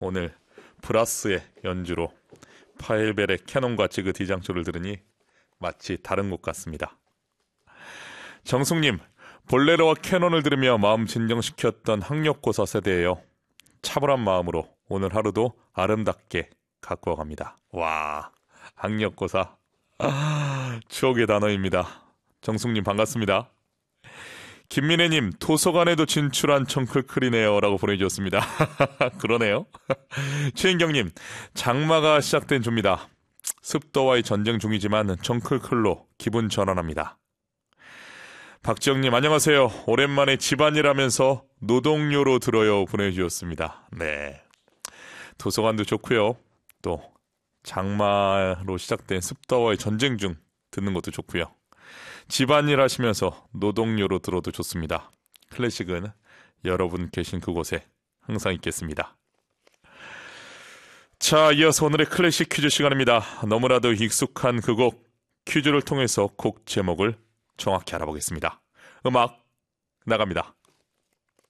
오늘 브라스의 연주로 파일벨의 캐논과 지그 디장초를 들으니 마치 다른 곡 같습니다. 정숙님, 볼레로와 캐논을 들으며 마음 진정시켰던 학력고사 세대예요. 차분한 마음으로 오늘 하루도 아름답게 갖고 갑니다. 와, 학력고사 추억의 단어입니다. 정숙님 반갑습니다. 김민혜님, 도서관에도 진출한 청클클이네요 라고 보내주셨습니다. 그러네요. 최인경님, 장마가 시작된 주입니다. 습도와의 전쟁 중이지만 청클클로 기분 전환합니다. 박지영님, 안녕하세요. 오랜만에 집안일 하면서 노동요로 들어요 보내주셨습니다. 네, 도서관도 좋고요. 또 장마로 시작된 습도와의 전쟁 중 듣는 것도 좋고요. 집안일 하시면서 노동요로 들어도 좋습니다. 클래식은 여러분 계신 그곳에 항상 있겠습니다. 자, 이어서 오늘의 클래식 퀴즈 시간입니다. 너무나도 익숙한 그 곡 퀴즈를 통해서 곡 제목을 정확히 알아보겠습니다. 음악 나갑니다.